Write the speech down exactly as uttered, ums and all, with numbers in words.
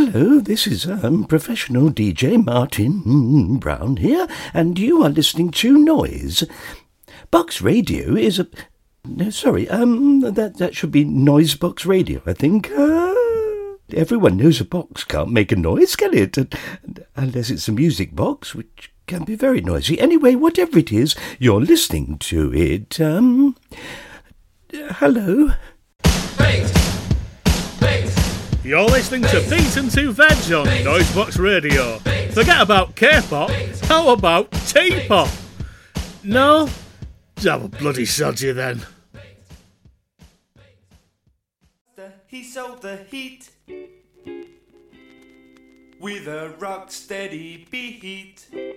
hello, this is um, professional D J Martin Brown here, and you are listening to Noise. Box Radio is a... No, sorry, um, that, that should be Noise Box Radio, I think. Uh, everyone knows a box can't make a noise, can it? And, and, unless it's a music box, which can be very noisy. Anyway, whatever it is, you're listening to it. Um, uh, hello? Beat! Beat! You're listening to Beat and Two Veg on Noisebox Radio. Forget about K-pop, how about T-pop? No? Have a bloody sod you then. He sold the heat with a rock steady beat.